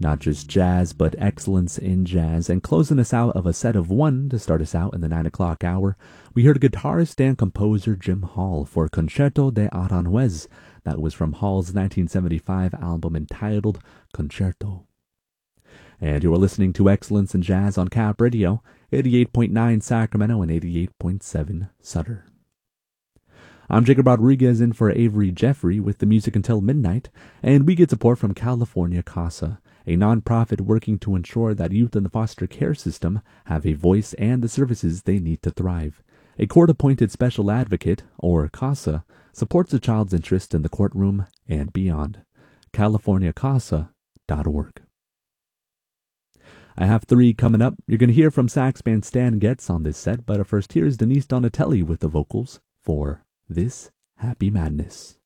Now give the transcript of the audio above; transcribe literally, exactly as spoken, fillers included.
Not just jazz, but excellence in jazz. And closing us out of a set of one to start us out in the nine o'clock hour, we heard guitarist and composer Jim Hall for Concerto de Aranjuez. That was from Hall's nineteen seventy-five album entitled Concerto. And you are listening to Excellence in Jazz on Cap Radio, eighty-eight point nine Sacramento and eighty-eight point seven Sutter. I'm Jacob Rodriguez in for Avery Jeffrey with the music until midnight, and we get support from California CASA, a nonprofit working to ensure that youth in the foster care system have a voice and the services they need to thrive. A court-appointed special advocate, or CASA, supports a child's interest in the courtroom and beyond. california casa dot org. I have three coming up. You're going to hear from sax band Stan Getz on this set, but first here's Denise Donatelli with the vocals for This Happy Madness.